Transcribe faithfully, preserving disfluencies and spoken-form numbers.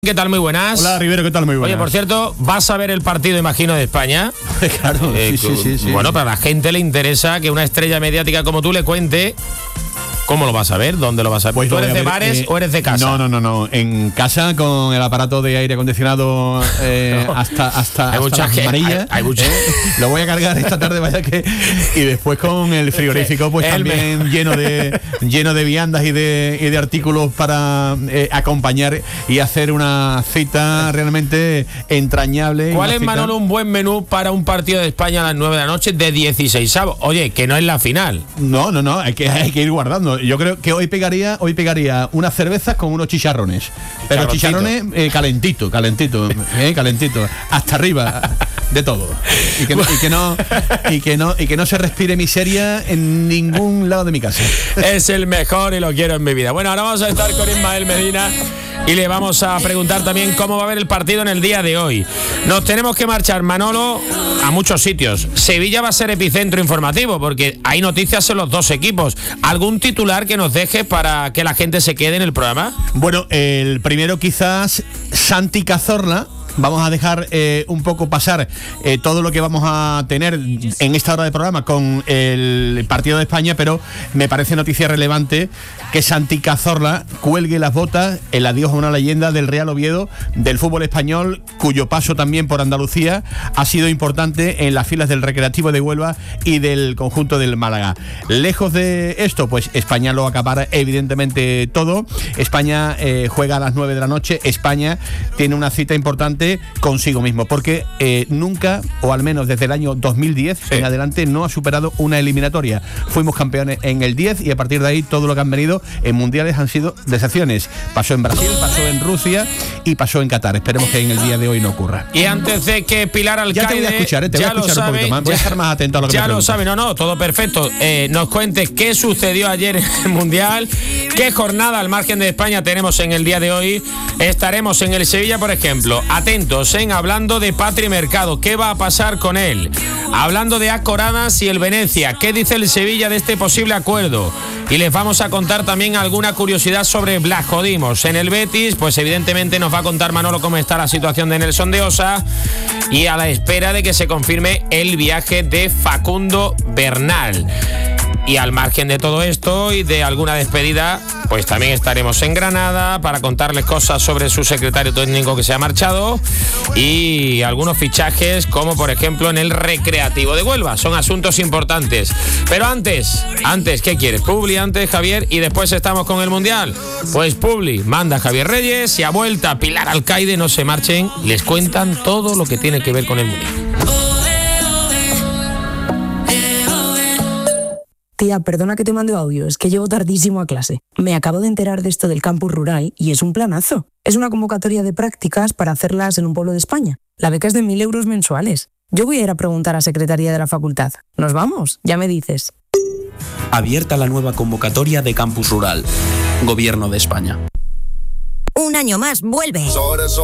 ¿Qué tal? Muy buenas. Hola, Rivero, ¿qué tal? Muy buenas. Oye, por cierto, vas a ver el partido, imagino, de España. Claro, eh, sí, sí, sí, sí. Bueno, para la gente le interesa que una estrella mediática como tú le cuente cómo lo vas a ver, dónde lo vas a ver. Pues ¿Tú lo eres voy de a ver, bares eh, o eres de casa? No, no, no, no. En casa con el aparato de aire acondicionado eh, No. hasta hasta, Hay hasta mucha las gente- amarillas. hay- hay mucha- Eh, Lo voy a cargar esta tarde, vaya que. Y después con el frigorífico, pues El también lleno de lleno de viandas y de, y de artículos para eh, acompañar y hacer una cita realmente entrañable. ¿Cuál una es, cita- Manolo, un buen menú para un partido de España a las nueve de la noche de dieciseisavo? Oye, que no es la final. No, no, no, hay que, hay que ir guardando. Yo creo que hoy pegaría, hoy pegaría unas cervezas con unos chicharrones. Pero Chicharroncito. chicharrones eh, calentito, calentito, eh, calentito, hasta arriba, de todo. Y que, no- y que no, y que no, y que no se respire miseria en ningún lado de mi casa. Es el mejor y lo quiero en mi vida. Bueno, ahora vamos a estar con Ismael Medina y le vamos a preguntar también cómo va a haber el partido en el día de hoy. Nos tenemos que marchar, Manolo, a muchos sitios. Sevilla va a ser epicentro informativo porque hay noticias en los dos equipos. ¿Algún titular que nos deje para que la gente se quede en el programa? Bueno, el primero quizás Santi Cazorla. Vamos a dejar eh, un poco pasar eh, todo lo que vamos a tener en esta hora de programa con el partido de España, pero me parece noticia relevante que Santi Cazorla cuelgue las botas, el adiós a una leyenda del Real Oviedo, del fútbol español, cuyo paso también por Andalucía ha sido importante en las filas del Recreativo de Huelva y del conjunto del Málaga. Lejos de esto, pues España lo acapara evidentemente todo. España eh, juega a las nueve de la noche. España tiene una cita importante consigo mismo, porque eh, nunca, o al menos desde el año dos mil diez Sí. en adelante, no ha superado una eliminatoria. Fuimos campeones en el diez y a partir de ahí todo lo que han venido en mundiales han sido decepciones. Pasó en Brasil, pasó en Rusia y pasó en Qatar. Esperemos que en el día de hoy no ocurra. Y antes de que Pilar Alcaide, Ya te voy a escuchar, ¿eh? Te voy a ya lo escuchar un sabe, poquito más. Voy a ya- estar más atento a lo que Ya me lo preguntas. sabe, no, no, todo perfecto. Eh, nos cuente qué sucedió ayer en el Mundial, qué jornada al margen de España tenemos en el día de hoy. Estaremos en el Sevilla, por ejemplo, atentos, en hablando de Patri Mercado, ¿qué va a pasar con él? Hablando de Acoradas y el Venecia, ¿qué dice el Sevilla de este posible acuerdo? Y les vamos a contar también alguna curiosidad sobre Blasco Dimos. En el Betis, pues evidentemente nos va a contar Manolo cómo está la situación de Nelson de Osa y a la espera de que se confirme el viaje de Facundo Bernal. Y al margen de todo esto y de alguna despedida, pues también estaremos en Granada para contarles cosas sobre su secretario técnico que se ha marchado y algunos fichajes como por ejemplo en el Recreativo de Huelva. Son asuntos importantes. Pero antes, antes, ¿qué quieres? Publi antes, Javier, y después estamos con el Mundial. Pues Publi, manda Javier Reyes y a vuelta Pilar Alcaide, no se marchen, les cuentan todo lo que tiene que ver con el Mundial. Tía, perdona que te mande audio, es que llego tardísimo a clase. Me acabo de enterar de esto del campus rural y es un planazo. Es una convocatoria de prácticas para hacerlas en un pueblo de España. La beca es de mil euros mensuales. Yo voy a ir a preguntar a Secretaría de la Facultad. ¿Nos vamos? Ya me dices. Abierta la nueva convocatoria de Campus Rural. Gobierno de España. Un año más, vuelve.